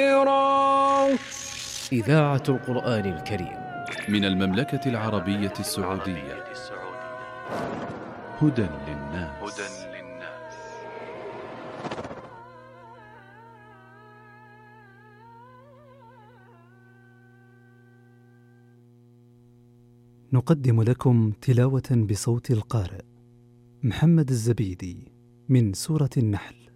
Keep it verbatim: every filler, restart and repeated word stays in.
إذاعة القرآن الكريم من المملكة العربية السعودية. هدى للناس. نقدم لكم تلاوة بصوت القارئ محمد الزبيدي من سورة النحل.